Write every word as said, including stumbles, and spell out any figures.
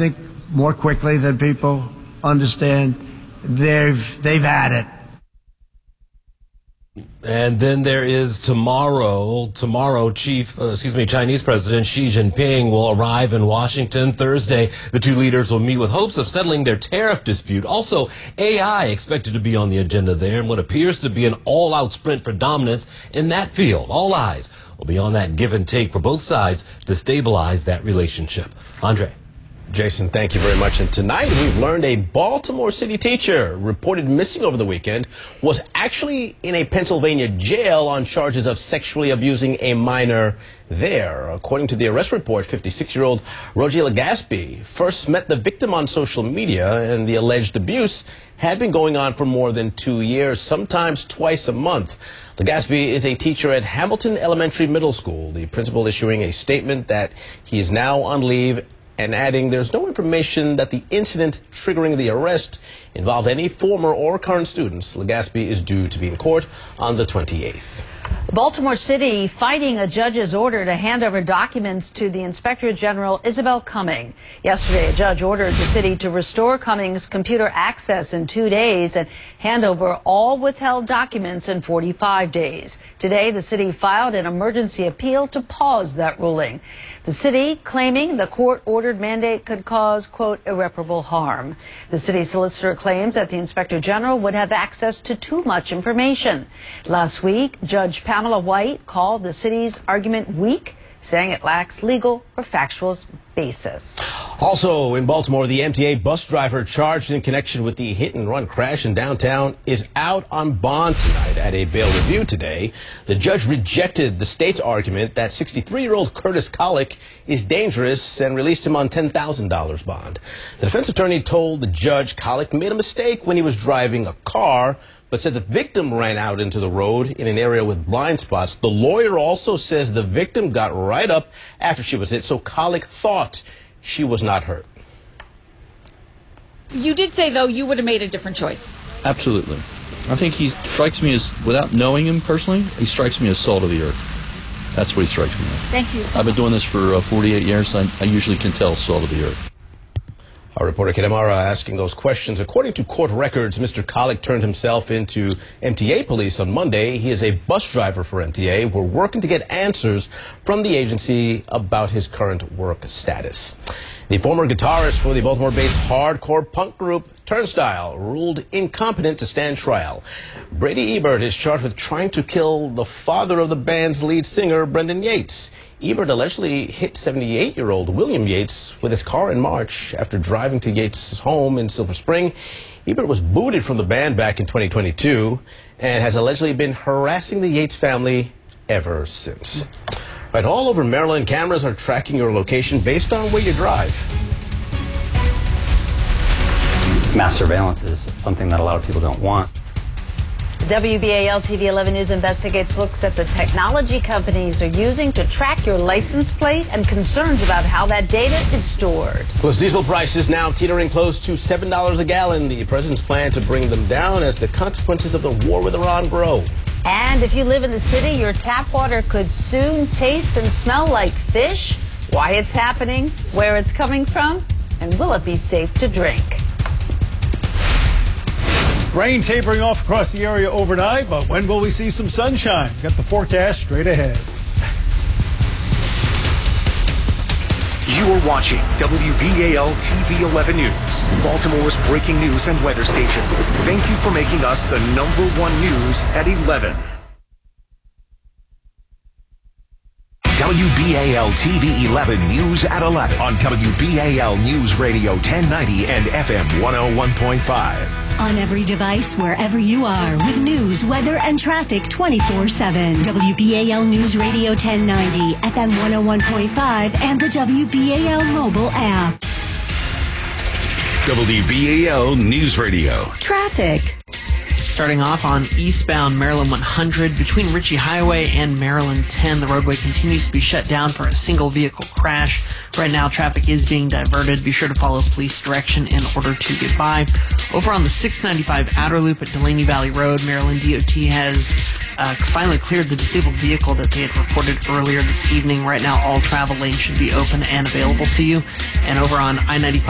think, more quickly than people understand. They've they've had it. And then there is tomorrow. Tomorrow, Chief, uh, excuse me, Chinese President Xi Jinping will arrive in Washington Thursday. The two leaders will meet with hopes of settling their tariff dispute. Also, A I expected to be on the agenda there in what appears to be an all-out sprint for dominance in that field. All eyes will be on that give and take for both sides to stabilize that relationship. Andre. Jason, thank you very much. And tonight we've learned a Baltimore City teacher reported missing over the weekend was actually in a Pennsylvania jail on charges of sexually abusing a minor there. According to the arrest report, fifty-six-year-old Rogie Legaspi first met the victim on social media, and the alleged abuse had been going on for more than two years, sometimes twice a month. Legaspi is a teacher at Hamilton Elementary Middle School, the principal issuing a statement that he is now on leave and adding there's no information that the incident triggering the arrest involved any former or current students. Legaspi is due to be in court on the twenty-eighth. Baltimore City fighting a judge's order to hand over documents to the Inspector General Isabel Cumming. Yesterday, a judge ordered the city to restore Cumming's computer access in two days and hand over all withheld documents in forty-five days. Today, the city filed an emergency appeal to pause that ruling. The city claiming the court-ordered mandate could cause, quote, irreparable harm. The city solicitor claims that the Inspector General would have access to too much information. Last week, Judge Pamela White called the city's argument weak, saying it lacks legal or factual basis. Also in Baltimore, the M T A bus driver charged in connection with the hit-and-run crash in downtown is out on bond tonight at a bail review today. The judge rejected the state's argument that sixty-three-year-old Curtis Collick is dangerous and released him on ten thousand dollars bond. The defense attorney told the judge Collick made a mistake when he was driving a car, but said the victim ran out into the road in an area with blind spots. The lawyer also says the victim got right up after she was hit, so Collick thought she was not hurt. You did say, though, you would have made a different choice. Absolutely. I think he strikes me as, without knowing him personally, he strikes me as salt of the earth. That's what he strikes me as. Thank you so I've been doing this for uh, forty-eight years. I, I usually can tell salt of the earth. Our reporter Kate Amara asking those questions. According to court records, Mister Collick turned himself into M T A police on Monday. He is a bus driver for M T A. We're working to get answers from the agency about his current work status. The former guitarist for the Baltimore-based hardcore punk group Turnstile ruled incompetent to stand trial. Brady Ebert is charged with trying to kill the father of the band's lead singer, Brendan Yates. Ebert allegedly hit seventy-eight-year-old William Yates with his car in March after driving to Yates' home in Silver Spring. Ebert was booted from the band back in twenty twenty-two and has allegedly been harassing the Yates family ever since. Right, all over Maryland, cameras are tracking your location based on where you drive. Mass surveillance is something that a lot of people don't want. W B A L T V eleven News investigates looks at the technology companies are using to track your license plate and concerns about how that data is stored. Plus, diesel prices now teetering close to seven dollars a gallon. The president's plan to bring them down as the consequences of the war with Iran grow. And if you live in the city, your tap water could soon taste and smell like fish. Why it's happening, where it's coming from, and will it be safe to drink? Rain tapering off across the area overnight, but when will we see some sunshine? Got the forecast straight ahead. You are watching W B A L T V eleven News, Baltimore's breaking news and weather station. Thank you for making us the number one news at eleven. W B A L T V eleven News at eleven on W B A L News Radio ten ninety and F M one oh one point five. On every device, wherever you are, with news, weather, and traffic twenty-four seven. W B A L News Radio ten ninety, F M one oh one point five, and the W B A L mobile app. W B A L News Radio. Traffic. Starting off on eastbound Maryland one hundred between Ritchie Highway and Maryland ten. The roadway continues to be shut down for a single vehicle crash. Right now, traffic is being diverted. Be sure to follow police direction in order to get by. Over on the six ninety-five outer loop at Delaney Valley Road, Maryland D O T has uh, finally cleared the disabled vehicle that they had reported earlier this evening. Right now, all travel lanes should be open and available to you. And over on I ninety-five